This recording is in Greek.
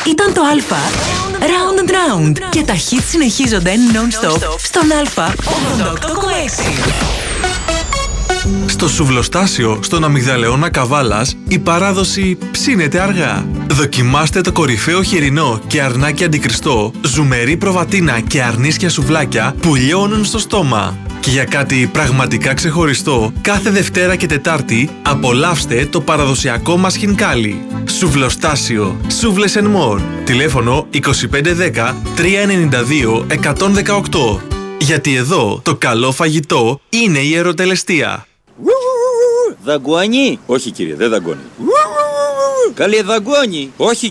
Ήταν το Α. Round and round. Και τα hits συνεχίζονται non-stop στον Α. 88,6. Στο σουβλοστάσιο στον Αμυγδαλαιώνα Καβάλας η παράδοση ψήνεται αργά. Δοκιμάστε το κορυφαίο χοιρινό και αρνάκι αντικριστό, ζουμερή προβατίνα και αρνίσια σουβλάκια που λιώνουν στο στόμα. Και για κάτι πραγματικά ξεχωριστό, κάθε Δευτέρα και Τετάρτη απολαύστε το παραδοσιακό μας χινκάλι. Σουβλοστάσιο, Σούβλες and More. Τηλέφωνο 2510 392 118. Γιατί εδώ το καλό φαγητό είναι η ερωτελεστία. Δαγκώνει? Όχι κύριε, δεν δαγκώνει. Καλέ δαγκώνει? Όχι